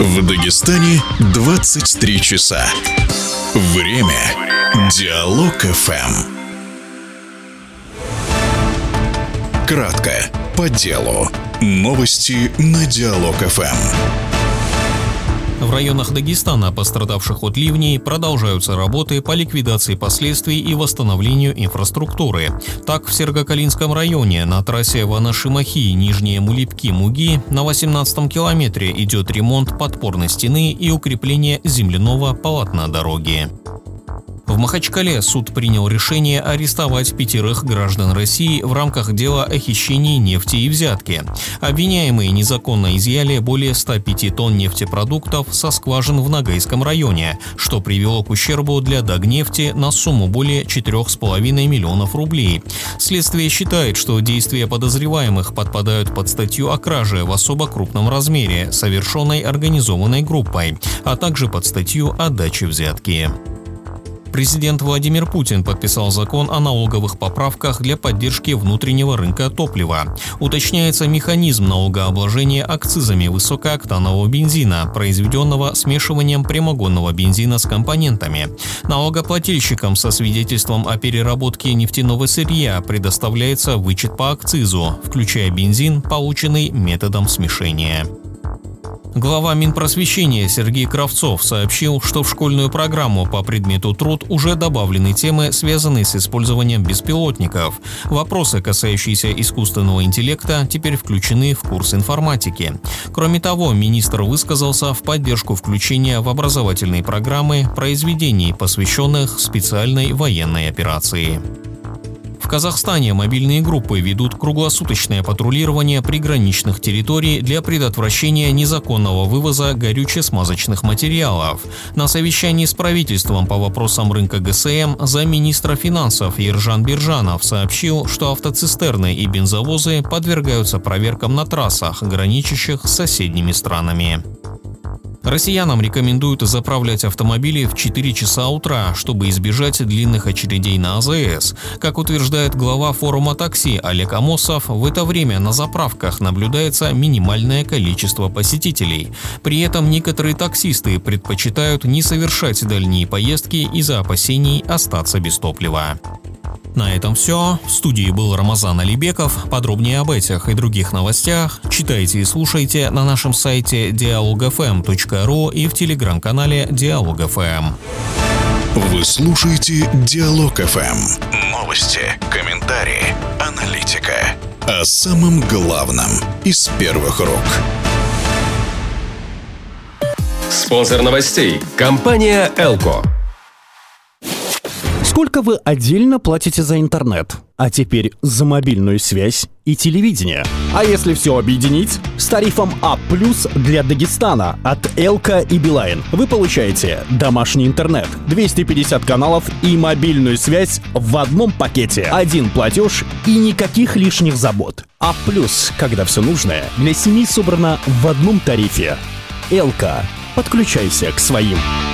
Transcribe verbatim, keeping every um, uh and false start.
В Дагестане двадцать три часа. Время Диалог эф эм. Кратко, по делу. Новости на Диалог эф эм. В районах Дагестана, пострадавших от ливней, продолжаются работы по ликвидации последствий и восстановлению инфраструктуры. Так, в Сергокалинском районе на трассе Ванаши-Махи, Нижние Мулипки-Муги на восемнадцатом километре идет ремонт подпорной стены и укрепление земляного полотна дороги. В Махачкале суд принял решение арестовать пятерых граждан России в рамках дела о хищении нефти и взятки. Обвиняемые незаконно изъяли более ста пяти тонн нефтепродуктов со скважин в Ногайском районе, что привело к ущербу для Дагнефти на сумму более четырёх с половиной миллионов рублей. Следствие считает, что действия подозреваемых подпадают под статью о краже в особо крупном размере, совершенной организованной группой, а также под статью о даче взятки. Президент Владимир Путин подписал закон о налоговых поправках для поддержки внутреннего рынка топлива. Уточняется механизм налогообложения акцизами высокооктанового бензина, произведенного смешиванием прямогонного бензина с компонентами. Налогоплательщикам со свидетельством о переработке нефтяного сырья предоставляется вычет по акцизу, включая бензин, полученный методом смешения. Глава Минпросвещения Сергей Кравцов сообщил, что в школьную программу по предмету труд уже добавлены темы, связанные с использованием беспилотников. Вопросы, касающиеся искусственного интеллекта, теперь включены в курс информатики. Кроме того, министр высказался в поддержку включения в образовательные программы произведений, посвященных специальной военной операции. В Казахстане мобильные группы ведут круглосуточное патрулирование приграничных территорий для предотвращения незаконного вывоза горюче-смазочных материалов. На совещании с правительством по вопросам рынка гэ эс эм замминистра финансов Ержан Биржанов сообщил, что автоцистерны и бензовозы подвергаются проверкам на трассах, граничащих с соседними странами. Россиянам рекомендуют заправлять автомобили в четыре часа утра, чтобы избежать длинных очередей на а зэ эс. Как утверждает глава форума такси Олег Амосов, в это время на заправках наблюдается минимальное количество посетителей. При этом некоторые таксисты предпочитают не совершать дальние поездки из-за опасений остаться без топлива. На этом все. В студии был Рамазан Алибеков. Подробнее об этих и других новостях читайте и слушайте на нашем сайте диалог эф эм точка ру и в телеграм-канале Диалог эф эм. Вы слушаете Диалог эф эм. Новости, комментарии, аналитика. О самом главном из первых рук. Спонсор новостей – компания «Элко». Сколько вы отдельно платите за интернет? А теперь за мобильную связь и телевидение. А если все объединить? С тарифом А плюс для Дагестана от Элко и Билайн вы получаете домашний интернет, двести пятьдесят каналов и мобильную связь в одном пакете. Один платеж и никаких лишних забот. А плюс, когда все нужное для семьи собрано в одном тарифе. Элко. Подключайся к своим.